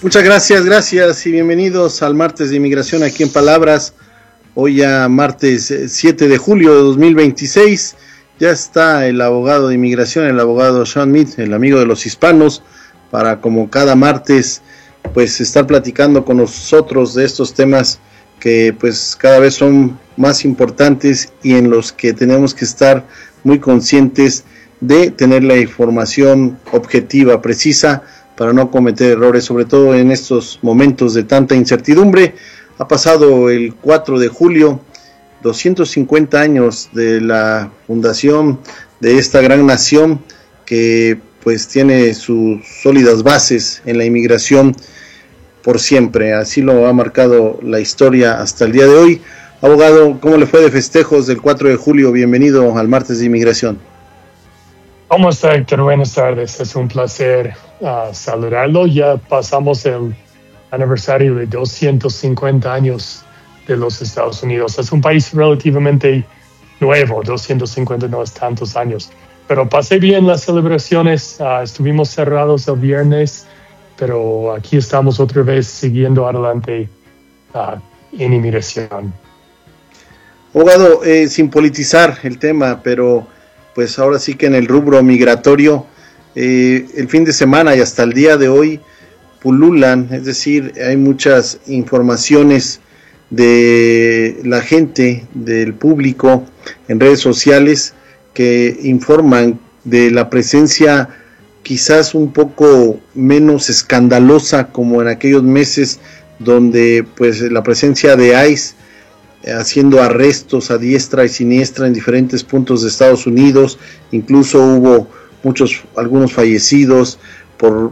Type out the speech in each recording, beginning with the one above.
Muchas gracias y bienvenidos al martes de inmigración aquí en Palabras. Hoy ya martes 7 de julio de 2026. Ya está el abogado de inmigración, el abogado Sean Mead, el amigo de los hispanos, para como cada martes pues estar platicando con nosotros de estos temas que pues cada vez son más importantes y en los que tenemos que estar muy conscientes de tener la información objetiva, precisa, para no cometer errores, sobre todo en estos momentos de tanta incertidumbre. Ha pasado el 4 de julio, 250 años de la fundación de esta gran nación que pues tiene sus sólidas bases en la inmigración por siempre. Así lo ha marcado la historia hasta el día de hoy. Abogado, ¿cómo le fue de festejos del 4 de julio? Bienvenido al martes de inmigración. ¿Cómo está, Héctor? Buenas tardes. Es un placer saludarlo. Ya pasamos el aniversario de 250 años de los Estados Unidos. Es un país relativamente nuevo, 250 no es tantos años. Pero pasé bien las celebraciones, estuvimos cerrados el viernes, pero aquí estamos otra vez siguiendo adelante en inmigración. Abogado, sin politizar el tema, pero pues ahora sí que en el rubro migratorio, el fin de semana y hasta el día de hoy pululan, es decir, hay muchas informaciones de la gente, del público en redes sociales que informan de la presencia quizás un poco menos escandalosa como en aquellos meses donde pues la presencia de ICE haciendo arrestos a diestra y siniestra en diferentes puntos de Estados Unidos, incluso hubo algunos fallecidos por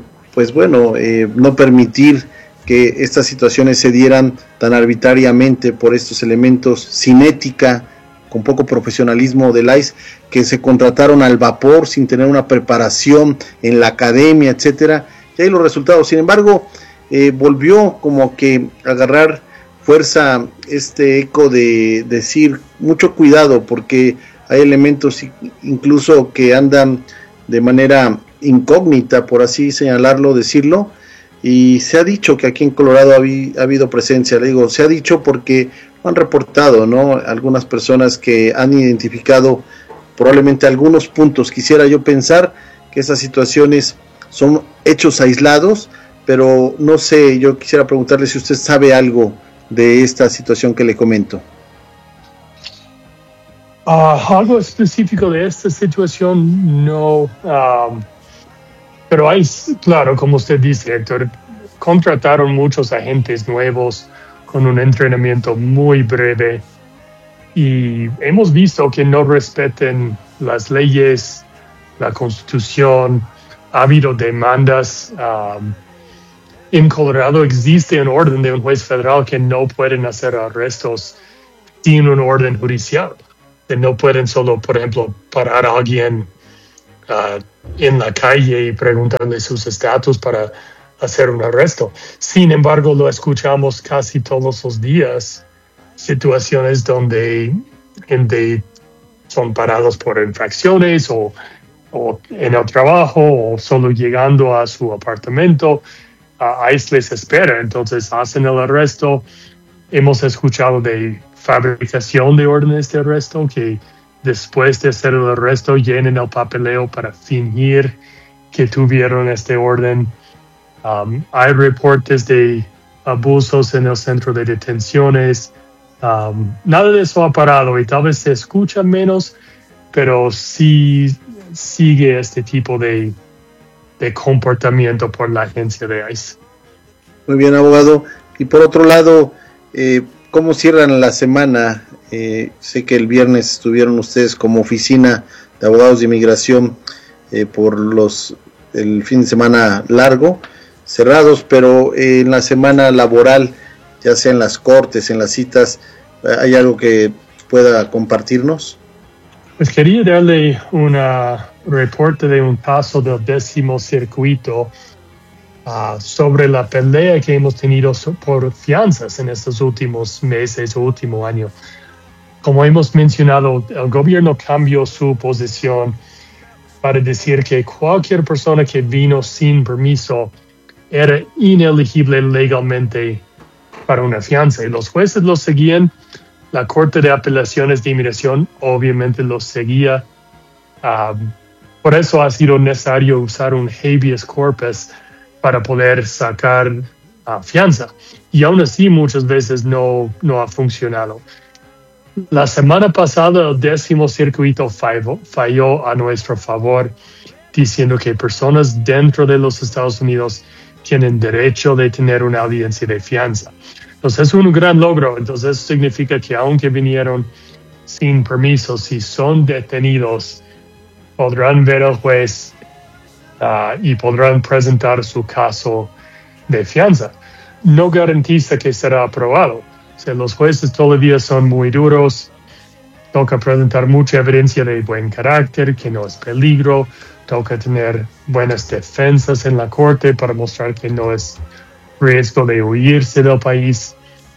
no permitir que estas situaciones se dieran tan arbitrariamente por estos elementos sin ética, con poco profesionalismo del ICE, que se contrataron al vapor sin tener una preparación en la academia, etcétera. Y ahí los resultados. Sin embargo, volvió como que a agarrar fuerza este eco de decir mucho cuidado porque hay elementos incluso que andan de manera incógnita, por así señalarlo, decirlo, y se ha dicho que aquí en Colorado ha habido presencia. Le digo, se ha dicho porque han reportado, ¿no?, algunas personas que han identificado probablemente algunos puntos. Quisiera yo pensar que esas situaciones son hechos aislados, pero no sé, yo quisiera preguntarle si usted sabe algo de esta situación que le comento. Algo específico de esta situación no, pero hay, claro, como usted dice, Héctor, contrataron muchos agentes nuevos con un entrenamiento muy breve y hemos visto que no respeten las leyes, la Constitución. Ha habido demandas. En Colorado existe un orden de un juez federal que no pueden hacer arrestos sin un orden judicial. Que no pueden solo, por ejemplo, parar a alguien en la calle y preguntarle sus estatus para hacer un arresto. Sin embargo, lo escuchamos casi todos los días, situaciones donde gente son parados por infracciones o en el trabajo o solo llegando a su apartamento. ICE les espera, entonces hacen el arresto. Hemos escuchado de fabricación de órdenes de arresto, que después de hacer el arresto llenen el papeleo para fingir que tuvieron este orden. Hay reportes de abusos en el centro de detenciones. Nada de eso ha parado y tal vez se escucha menos, pero sí sigue este tipo de comportamiento por la agencia de ICE. Muy bien, abogado. Y por otro lado, ¿cómo cierran la semana? Sé que el viernes estuvieron ustedes como oficina de abogados de inmigración por el fin de semana largo, cerrados, pero en la semana laboral, ya sea en las cortes, en las citas, ¿hay algo que pueda compartirnos? Pues quería darle un reporte de un caso del 10º circuito sobre la pelea que hemos tenido por fianzas en estos últimos meses o último año. Como hemos mencionado, el gobierno cambió su posición para decir que cualquier persona que vino sin permiso era inelegible legalmente para una fianza. Y los jueces lo seguían. La Corte de Apelaciones de Inmigración obviamente lo seguía. Por eso ha sido necesario usar un habeas corpus para poder sacar fianza. Y aún así muchas veces no ha funcionado. La semana pasada el 10º circuito falló a nuestro favor, diciendo que personas dentro de los Estados Unidos tienen derecho de tener una audiencia de fianza. Entonces es un gran logro. Entonces eso significa que aunque vinieron sin permiso, si son detenidos, podrán ver al juez y podrán presentar su caso de fianza. No garantiza que será aprobado. O sea, los jueces todavía son muy duros. Toca presentar mucha evidencia de buen carácter, que no es peligro. Toca tener buenas defensas en la corte para mostrar que no es riesgo de huirse del país.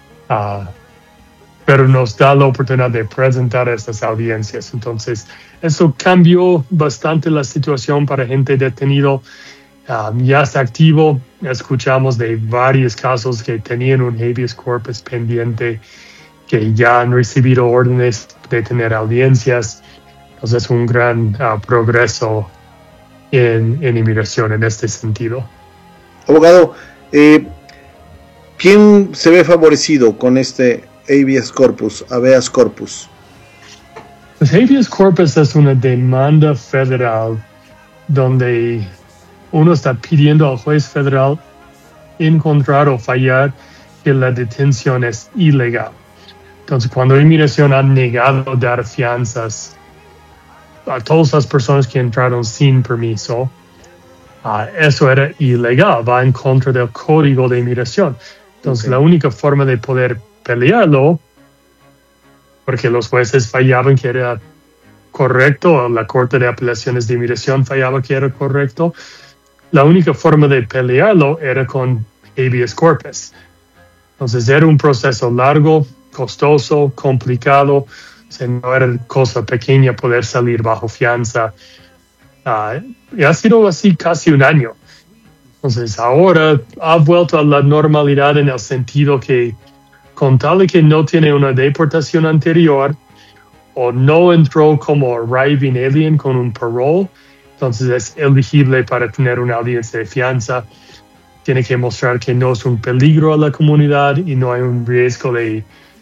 Pero nos da la oportunidad de presentar estas audiencias. Entonces, eso cambió bastante la situación para gente detenida. Ya está activo. Escuchamos de varios casos que tenían un habeas corpus pendiente, que ya han recibido órdenes de tener audiencias. Entonces es un gran progreso en inmigración en este sentido. Abogado, ¿quién se ve favorecido con este habeas corpus? Pues habeas corpus es una demanda federal donde uno está pidiendo al juez federal encontrar o fallar que la detención es ilegal. Entonces, cuando inmigración ha negado dar fianzas a todas las personas que entraron sin permiso, eso era ilegal, va en contra del Código de Inmigración. Entonces, la única forma de poder pelearlo, porque los jueces fallaban que era correcto, la Corte de Apelaciones de Inmigración fallaba que era correcto, la única forma de pelearlo era con habeas corpus. Entonces era un proceso largo, costoso, complicado. O sea, no era cosa pequeña poder salir bajo fianza. Y ha sido así casi un año. Entonces ahora ha vuelto a la normalidad en el sentido que con tal de que no tiene una deportación anterior o no entró como arriving alien con un parole, entonces es elegible para tener una audiencia de fianza. Tiene que mostrar que no es un peligro a la comunidad y no hay un riesgo de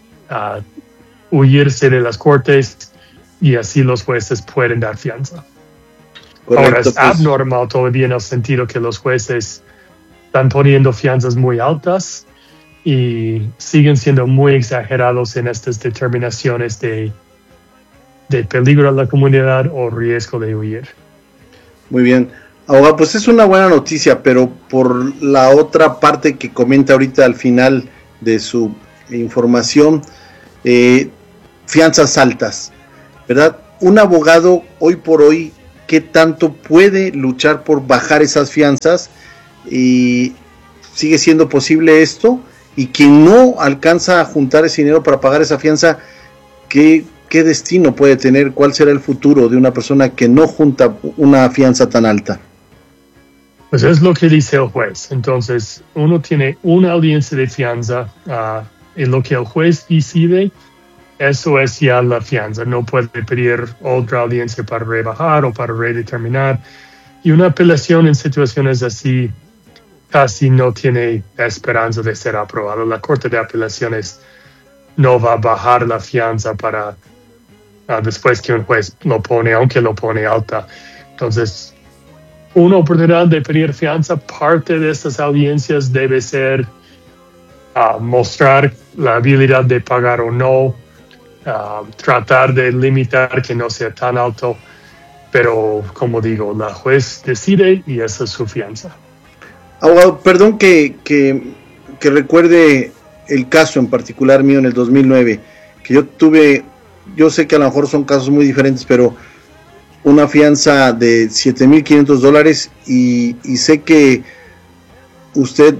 huirse de las cortes, y así los jueces pueden dar fianza. Correcto, ahora es abnormal todavía en el sentido que los jueces están poniendo fianzas muy altas y siguen siendo muy exagerados en estas determinaciones de peligro a la comunidad o riesgo de huir. Muy bien. Ahora, pues es una buena noticia, pero por la otra parte que comenta ahorita al final de su información, fianzas altas, ¿verdad? Un abogado hoy por hoy, ¿qué tanto puede luchar por bajar esas fianzas? ¿Y sigue siendo posible esto? Y quien no alcanza a juntar ese dinero para pagar esa fianza, ¿qué destino puede tener? ¿Cuál será el futuro de una persona que no junta una fianza tan alta? Pues es lo que dice el juez. Entonces, uno tiene una audiencia de fianza y lo que el juez decide, eso es ya la fianza. No puede pedir otra audiencia para rebajar o para redeterminar. Y una apelación en situaciones así casi no tiene esperanza de ser aprobado. La Corte de Apelaciones no va a bajar la fianza para después que un juez lo pone, aunque lo pone alta. Entonces, una oportunidad de pedir fianza, parte de estas audiencias debe ser mostrar la habilidad de pagar o no, tratar de limitar que no sea tan alto, pero como digo, la juez decide y esa es su fianza. Abogado, perdón que recuerde el caso en particular mío en el 2009, que yo tuve, yo sé que a lo mejor son casos muy diferentes, pero una fianza de $7,500 y sé que usted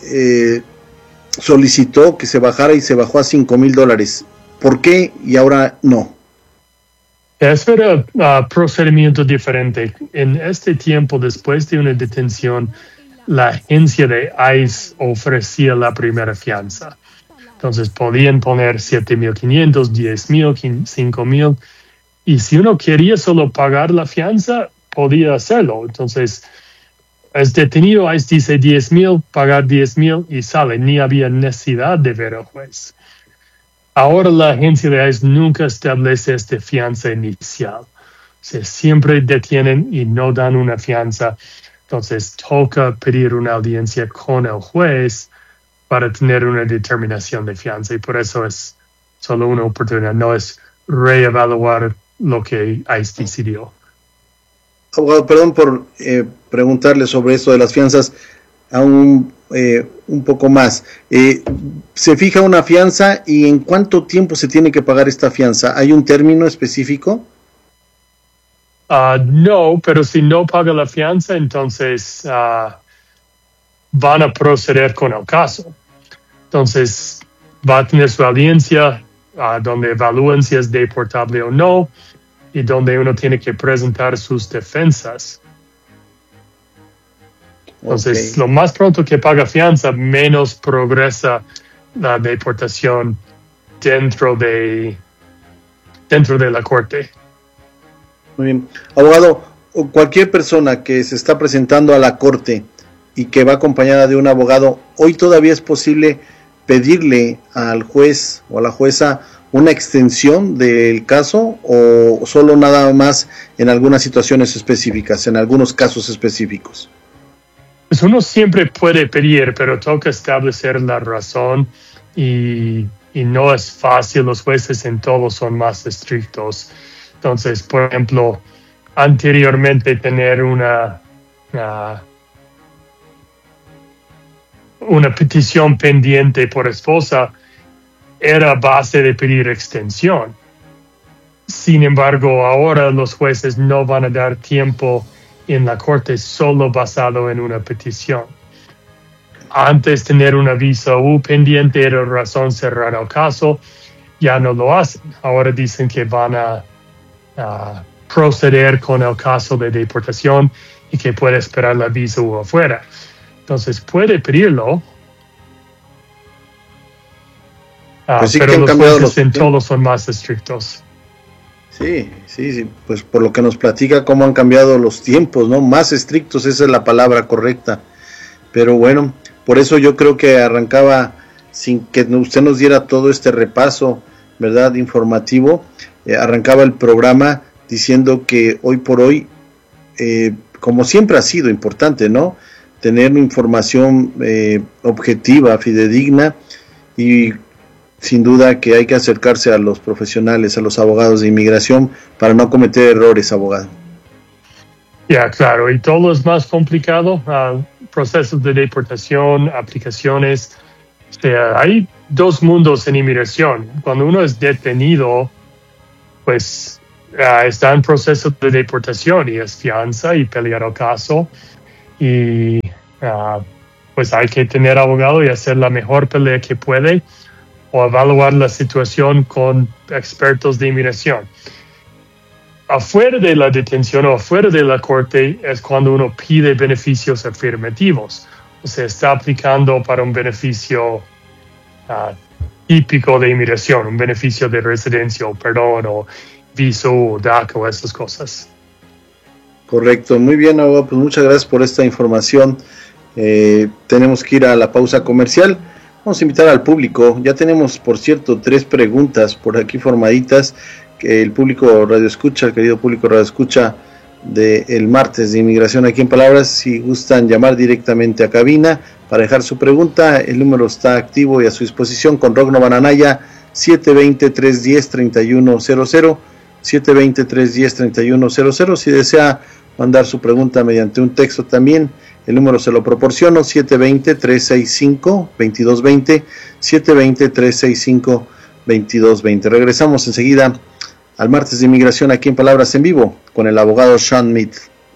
solicitó que se bajara y se bajó a $5,000. ¿Por qué y ahora no? Eso era procedimiento diferente. En este tiempo, después de una detención, la agencia de ICE ofrecía la primera fianza. Entonces podían poner $7,500, $10,000, $5,000. Y si uno quería solo pagar la fianza, podía hacerlo. Entonces, es detenido, ICE dice $10,000, pagar $10,000 y sale. Ni había necesidad de ver al juez. Ahora la agencia de ICE nunca establece esta fianza inicial. O sea, siempre detienen y no dan una fianza. Entonces, toca pedir una audiencia con el juez para tener una determinación de fianza. Y por eso es solo una oportunidad, no es reevaluar lo que ICE decidió. Abogado, perdón por preguntarle sobre esto de las fianzas aún un poco más. ¿Se fija una fianza y en cuánto tiempo se tiene que pagar esta fianza? ¿Hay un término específico? No, pero si no paga la fianza, entonces van a proceder con el caso. Entonces va a tener su audiencia donde evalúan si es deportable o no y donde uno tiene que presentar sus defensas. Entonces, Lo más pronto que paga fianza, menos progresa la deportación dentro de la corte. Muy bien. Abogado, cualquier persona que se está presentando a la corte y que va acompañada de un abogado, ¿hoy todavía es posible pedirle al juez o a la jueza una extensión del caso o solo nada más en algunas situaciones específicas, en algunos casos específicos? Pues uno siempre puede pedir, pero toca establecer la razón y no es fácil. Los jueces en todo son más estrictos. Entonces, por ejemplo, anteriormente tener una petición pendiente por esposa era base de pedir extensión. Sin embargo, ahora los jueces no van a dar tiempo en la corte solo basado en una petición. Antes tener una visa U pendiente era razón cerrar el caso, ya no lo hacen. Ahora dicen que van a proceder con el caso de deportación y que puede esperar la visa U afuera. Entonces puede pedirlo, pues sí, pero los jueces en todos son más estrictos. Sí, pues por lo que nos platica cómo han cambiado los tiempos, ¿no? Más estrictos, esa es la palabra correcta. Pero bueno, por eso yo creo que arrancaba, sin que usted nos diera todo este repaso, ¿verdad?, informativo, arrancaba el programa diciendo que hoy por hoy, como siempre ha sido importante, ¿no?, tener información objetiva, fidedigna, y sin duda que hay que acercarse a los profesionales, a los abogados de inmigración para no cometer errores, abogado. Ya, claro, y todo es más complicado, procesos de deportación, aplicaciones. O sea, hay dos mundos en inmigración. Cuando uno es detenido, pues está en proceso de deportación y es fianza y pelear el caso. Y pues hay que tener abogado y hacer la mejor pelea que puede o evaluar la situación con expertos de inmigración. Afuera de la detención o afuera de la corte es cuando uno pide beneficios afirmativos. O sea, está aplicando para un beneficio típico de inmigración, un beneficio de residencia o perdón o visa o DACA o esas cosas. Correcto, muy bien, abogado, pues muchas gracias por esta información. Tenemos que ir a la pausa comercial. Vamos a invitar al público. Ya tenemos, por cierto, 3 preguntas por aquí formaditas que el público radioescucha, el querido público radioescucha del martes de inmigración aquí en Palabras, si gustan llamar directamente a cabina para dejar su pregunta, el número está activo y a su disposición con Rogno Bananaya, 720-310-3100, 720-310-3100. Si desea mandar su pregunta mediante un texto también, el número se lo proporciono, 720-365-2220, 720-365-2220. Regresamos enseguida al martes de inmigración aquí en Palabras en Vivo con el abogado Sean Mead.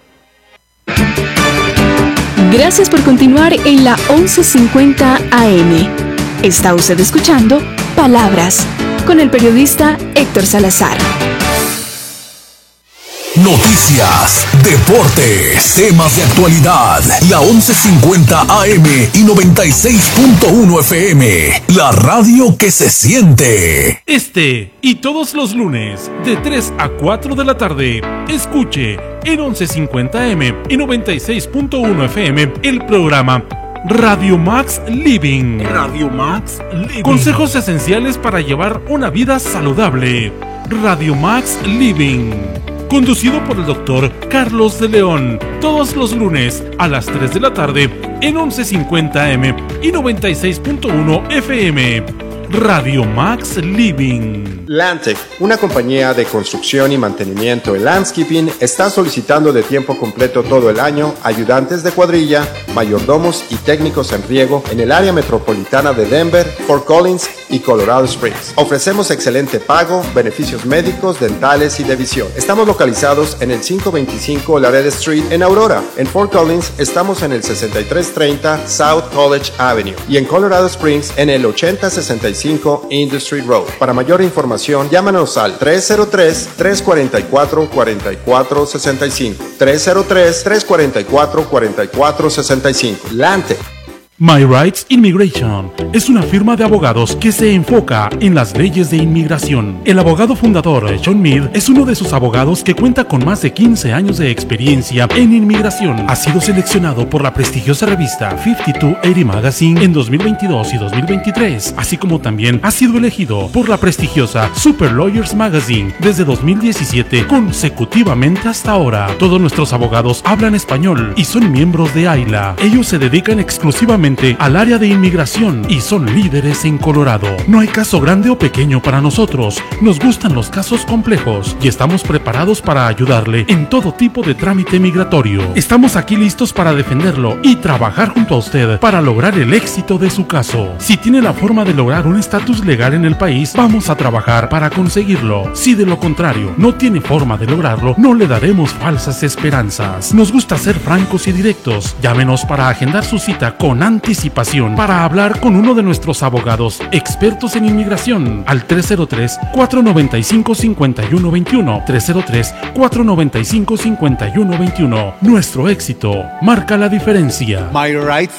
Gracias por continuar en la 1150 AM. Está usted escuchando Palabras con el periodista Héctor Salazar. Noticias, deportes, temas de actualidad. La 1150 AM y 96.1 FM. La radio que se siente. Este y todos los lunes, de 3 a 4 de la tarde, escuche en 1150 AM y 96.1 FM el programa Radio Max Living. Radio Max Living. Consejos esenciales para llevar una vida saludable. Radio Max Living. Conducido por el doctor Carlos de León. Todos los lunes a las 3 de la tarde en 1150 AM y 96.1 FM. Radio Max Living. Lantec, una compañía de construcción y mantenimiento en landscaping, está solicitando de tiempo completo todo el año ayudantes de cuadrilla, mayordomos y técnicos en riego en el área metropolitana de Denver, Fort Collins y Colorado Springs. Ofrecemos excelente pago, beneficios médicos, dentales y de visión. Estamos localizados en el 525 Laredo Street en Aurora. En Fort Collins estamos en el 6330 South College Avenue y en Colorado Springs en el 8065 Industry Road. Para mayor información, llámanos al 303-344-4465. 303-344-4465. Lante. My Rights Immigration es una firma de abogados que se enfoca en las leyes de inmigración. El abogado fundador, John Mead, es uno de sus abogados que cuenta con más de 15 años de experiencia en inmigración. Ha sido seleccionado por la prestigiosa revista 5280 Magazine en 2022 y 2023, así como también ha sido elegido por la prestigiosa Super Lawyers Magazine desde 2017 consecutivamente hasta ahora. Todos nuestros abogados hablan español y son miembros de AILA. Ellos se dedican exclusivamente al área de inmigración y son líderes en Colorado. No hay caso grande o pequeño para nosotros. Nos gustan los casos complejos y estamos preparados para ayudarle en todo tipo de trámite migratorio. Estamos aquí listos para defenderlo y trabajar junto a usted para lograr el éxito de su caso. Si tiene la forma de lograr un estatus legal en el país, vamos a trabajar para conseguirlo. Si de lo contrario no tiene forma de lograrlo, no le daremos falsas esperanzas. Nos gusta ser francos y directos. Llámenos para agendar su cita con anticipación para hablar con uno de nuestros abogados expertos en inmigración al 303-495-5121. 303-495-5121. Nuestro éxito marca la diferencia. My Rights